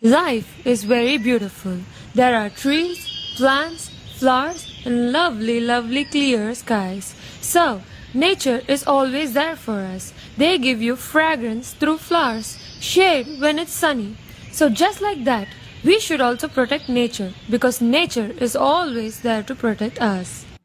Life is very beautiful. There are trees, plants, flowers, and lovely, lovely clear skies. So, nature is always there for us. They give you fragrance through flowers, shade when it's sunny. So, just like that, we should also protect nature because nature is always there to protect us.